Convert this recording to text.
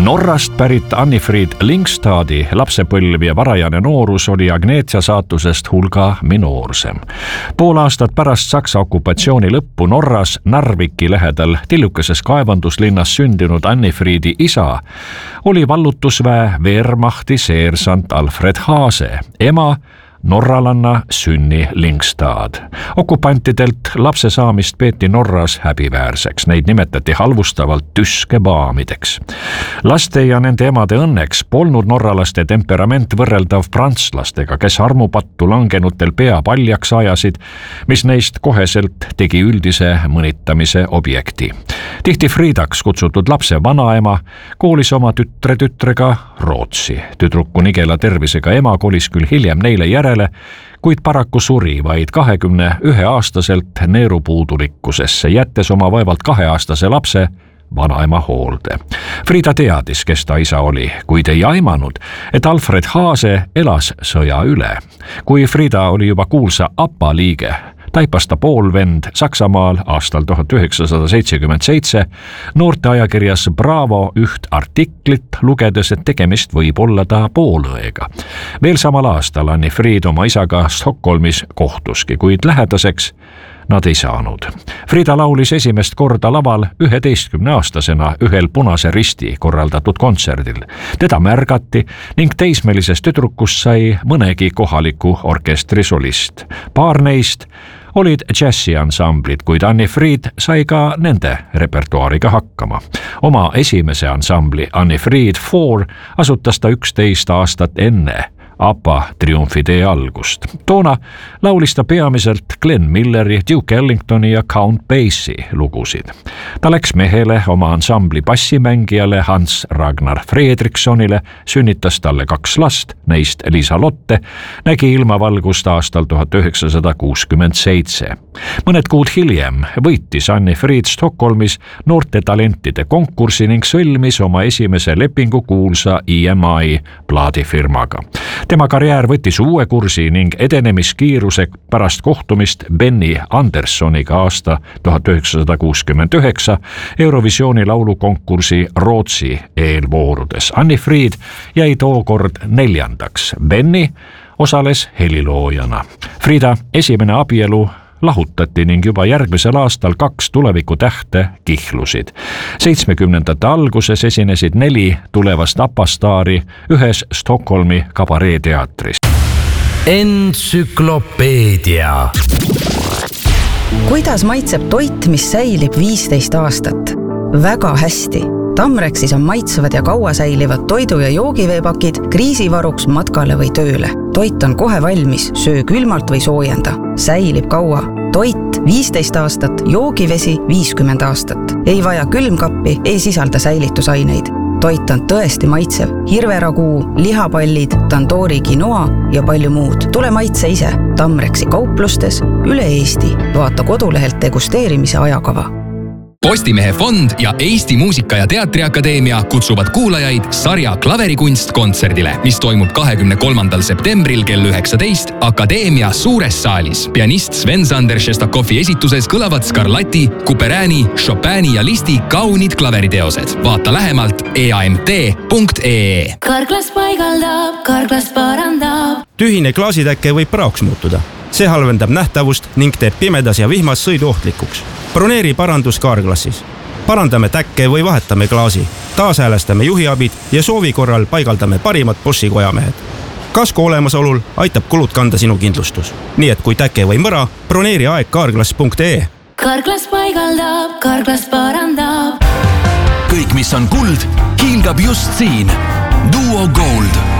Norrast pärit Anni-Fried Lyngstadi lapsepõlv ja varajane noorus oli Agnetia saatusest hulga minoorsem. Pool aastat pärast Saksa okupatsiooni lõppu Norras Narviki lähedal tillukeses kaevanduslinnas sündinud Anni-Friedi isa oli vallutusväe Wehrmachti seersant Alfred Haase, ema norralanna Sünni Lyngstad. Okupantidelt lapse saamist peeti Norras häbiväärseks. Neid nimetati halvustavalt tüskebaamideks. Laste ja nende emade õnneks polnud norralaste temperament võrreldav prantslastega, kes armupattu langenutel pea paljaks ajasid, mis neist koheselt tegi üldise mõnitamise objekti. Tihti Friedaks kutsutud lapse vanaema koolis oma tütrega Rootsi. Tüdruku nigela tervisega ema kolis küll hiljem neile järele, kuid paraku suri vaid 21-aastaselt neerupuudulikkusesse, jättes oma vaevalt 2-aastase lapse vanaema hoolde. Frida teadis, kes ta isa oli, kuid ei aimanud, et Alfred Haase elas sõja üle. Kui Frida oli juba kuulsa APA liige, taipas ta poolvend Saksamaal aastal 1977 noorteajakirjas Bravo üht artiklit, lugedes, et tegemist võib olla ta poolõega. Veel samal aastal Anni-Fried oma isaga Stockholmis kohtuski, kuid lähedaseks nad ei saanud. Frida laulis esimest korda laval 11-aastasena ühel Punase Risti korraldatud kontserdil. Teda märgati ning teismelisest tüdrukust sai mõnegi kohaliku orkestri solist. Paar neist olid džässiansamblid, kuid Anni-Fried sai ka nende repertuaariga hakkama. Oma esimese ansambli Anni-Fried 4 asutas ta 11 aastat enne APA triumfitee algust. Toona laulis ta peamiselt Glenn Milleri, Duke Ellingtoni ja Count Basie lugusid. Ta läks mehele, oma ansambli bassimängijale Hans Ragnar Fredrikssonile, sünnitas talle 2 last, neist Liisa Lotte, nägi ilmavalgust aastal 1967. Mõned kuud hiljem võitis Anni-Fried Stockholmis noorte talentide konkursi ning sõlmis oma esimese lepingu kuulsa EMI plaadifirmaga. Tema karjäär võttis uue kursi ning edenemiskiiruse pärast kohtumist Benny Anderssoniga aasta 1969 Eurovisiooni laulukonkursi Rootsi eelvoorudes. Anni-Fried jäi tookord 4. Benny osales heliloojana. Frida esimene abielu lahutati ning juba järgmisel aastal 2 tulevikutähte kihlusid. 70ndate alguses esinesid 4 tulevast APA-staari ühes Stockholmi kabareeteatris. Entsüklopeedia. Kuidas maitseb toit, mis säilib 15 aastat? Väga hästi. Tamrexis on maitsevad ja kaua säilivad toidu- ja joogiveepakid kriisivaruks matkale või tööle. Toit on kohe valmis, söö külmalt või soojenda. Säilib kaua. Toit 15 aastat, joogivesi 50 aastat. Ei vaja külmkappi, ei sisalda säilitusaineid. Toit on tõesti maitsev. Hirveraguu, lihapallid, tandoori quinoa ja palju muud. Tule maitse ise. Tamrexi kauplustes üle Eesti. Vaata kodulehelt degusteerimise ajakava. Postimehe fond ja Eesti Muusika- ja Teatriakadeemia kutsuvad kuulajaid sarja Klaverikunst kontserdile, mis toimub 23. septembril kell 19 Akadeemia suures saalis. Pianist Sven-Sander Šestakovi esituses kõlavad Scarlatti, Couperini, Chopini ja Listi kaunid klaveriteosed. Vaata lähemalt eamt.ee. Karklas paigaldab, karklas parandab. Tühine klaasitäkke võib praoks muutuda. See halvendab nähtavust ning teeb pimedas ja vihmas sõidu ohtlikuks. Broneeri parandus Carglassis. Parandame täkke või vahetame klaasi. Taashäälestame juhiabid ja soovi korral paigaldame parimad Boschi kojamehed. Kasko olemasolul aitab kulud kanda sinu kindlustus. Nii et kui täke või mõra, broneeri aeg carglass.ee. Karklas paigaldab, karklas parandab. Kõik, mis on kuld, hiilgab just siin. Duo Gold.